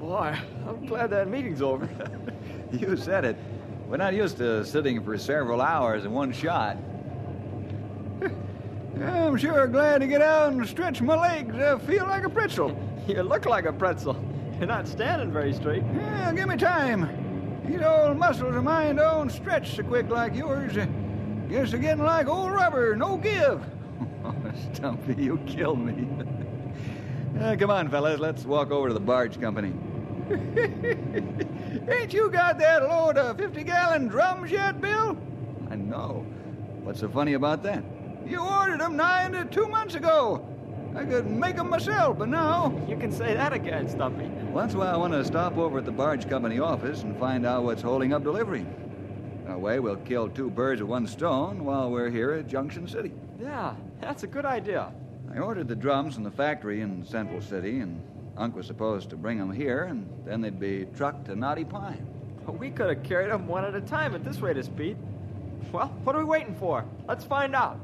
Boy, I'm glad that meeting's over. You said it. We're not used to sitting for several hours in one shot. I'm sure glad to get out and stretch my legs. I feel like a pretzel. You look like a pretzel. You're not standing very straight. Yeah, give me time. These old muscles of mine don't stretch so quick like yours. Guess they're getting like old rubber, no give. Oh, Stumpy, you killed me. Come on, fellas, let's walk over to the barge company. Ain't you got that load of 50-gallon drums yet, Bill? I know. What's so funny about that? You ordered them 9 to 2 months ago. I could make them myself, but now... You can say that again, Stumpy. Once in a while, I want to stop over at the barge company office and find out what's holding up delivery. That way, we'll kill 2 birds with 1 stone while we're here at Junction City. Yeah, that's a good idea. I ordered the drums from the factory in Central City, and Unc was supposed to bring them here, and then they'd be trucked to Knotty Pine. We could have carried them one at a time at this rate of speed. Well, what are we waiting for? Let's find out.